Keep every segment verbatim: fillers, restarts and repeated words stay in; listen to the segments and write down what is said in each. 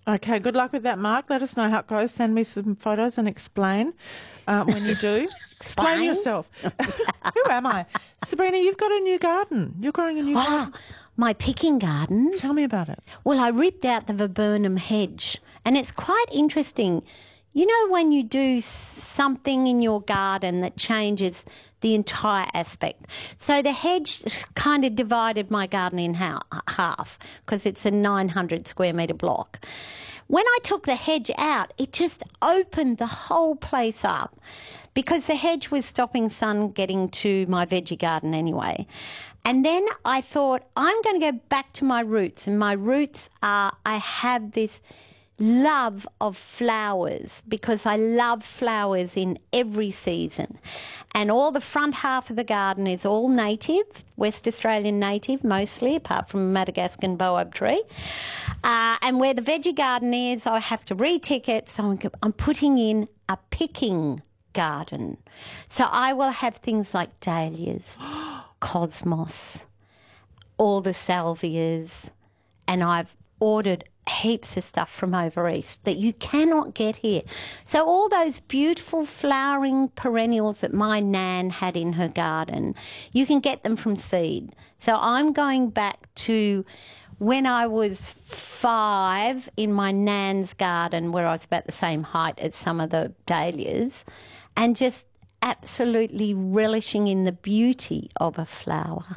Okay, good luck with that, Mark. Let us know how it goes. Send me some photos and explain um, when you do. Explain Explain? yourself. Who am I? Sabrina, you've got a new garden. You're growing a new Oh, garden. my picking garden. Tell me about it. Well, I ripped out the viburnum hedge, and it's quite interesting. You know, when you do something in your garden that changes the entire aspect. So the hedge kind of divided my garden in ha- half because it's a nine hundred square metre block. When I took the hedge out, it just opened the whole place up because the hedge was stopping sun getting to my veggie garden anyway. And then I thought, I'm going to go back to my roots, and my roots are I have this love of flowers because I love flowers in every season. And all the front half of the garden is all native, West Australian native mostly, apart from a Madagascan baobab tree. Uh, and where the veggie garden is, I have to re-tick it, so I'm, I'm putting in a picking garden. So I will have things like dahlias, cosmos, all the salvias, and I've ordered heaps of stuff from over east that you cannot get here. So all those beautiful flowering perennials that my nan had in her garden, you can get them from seed. So I'm going back to when I was five in my nan's garden, where I was about the same height as some of the dahlias, and just absolutely relishing in the beauty of a flower.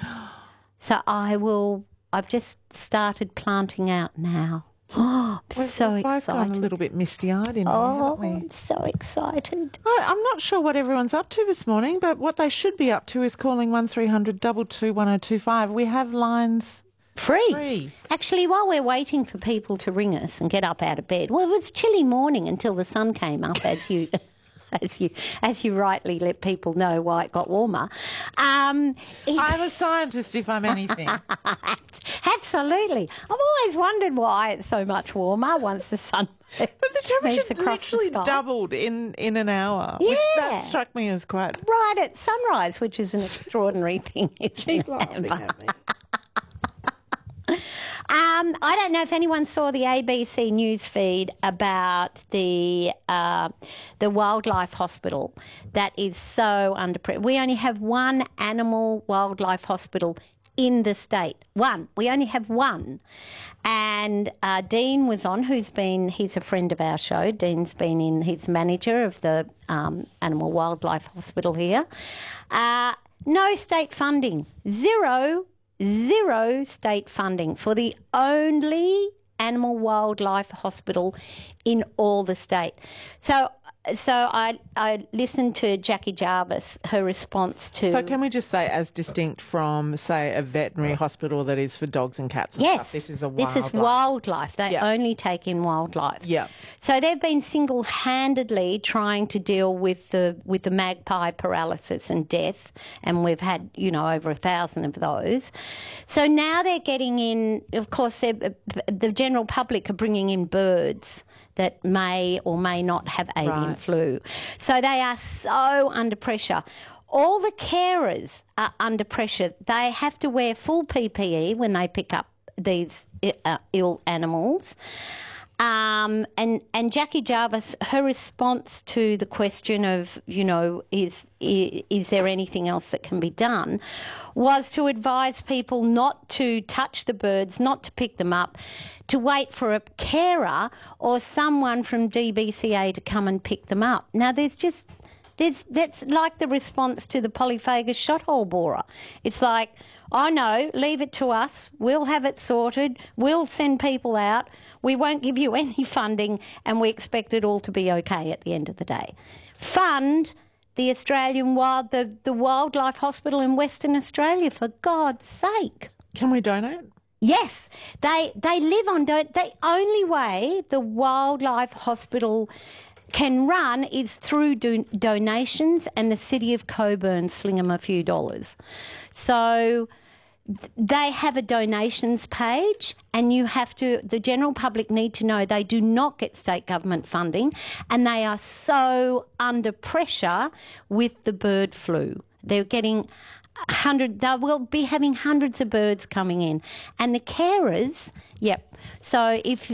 So I will... I've just started planting out now. Oh, I'm We've, so we've both excited. gone a little bit misty-eyed in here, Oh, haven't we? I'm so excited. I, I'm not sure what everyone's up to this morning, but what they should be up to is calling one three hundred two two one oh two five. We have lines Free. free. Actually, while we're waiting for people to ring us and get up out of bed, well, it was chilly morning until the sun came up, as you... As you, as you rightly let people know why it got warmer. Um, I'm a scientist, if I'm anything. Absolutely. I've always wondered why it's so much warmer once the sun But the temperature moves across the literally sky. doubled in, in an hour, which Yeah. that struck me as quite... Right at sunrise, which is an extraordinary thing, isn't Keep it? laughing at me. Um, I don't know if anyone saw the A B C news feed about the uh, the wildlife hospital that is so under pressure. We only have one animal wildlife hospital in the state. One. We only have one. And uh, Dean was on, who's been, he's a friend of our show. Dean's been in, he's manager of the um, Animal Wildlife Hospital here. Uh, no state funding. Zero Zero state funding for the only animal wildlife hospital in all the state. So so I I listened to Jackie Jarvis, her response to... So can we just say, as distinct from, say, a veterinary hospital that is for dogs and cats and Yes, stuff, this is a this wildlife. is wildlife. They Yeah. only take in wildlife. Yeah. So they've been single-handedly trying to deal with the with the magpie paralysis and death, and we've had, you know, over a thousand of those. So now they're getting in. Of course, they're- the general public are bringing in birds that may or may not have avian Right. flu. So they are so under pressure. All the carers are under pressure. They have to wear full P P E when they pick up these uh, ill animals. Um, and, and Jackie Jarvis, her response to the question of, you know, is, is is there anything else that can be done, was to advise people not to touch the birds, not to pick them up, to wait for a carer or someone from D B C A to come and pick them up. Now, there's just... There's, that's like the response to the polyphagus shothole borer. It's like, oh no, leave it to us. We'll have it sorted. We'll send people out. We won't give you any funding, and we expect it all to be okay at the end of the day. Fund the Australian Wild, the, the Wildlife Hospital in Western Australia, for God's sake. Can we donate? Yes, they they live on don't. The only way the Wildlife Hospital can run is through do- donations, and the City of Coburn sling them a few dollars. So th- they have a donations page, and you have to, the general public need to know they do not get state government funding, and they are so under pressure with the bird flu. They're getting hundred, they will be having hundreds of birds coming in, and the carers, yep. So if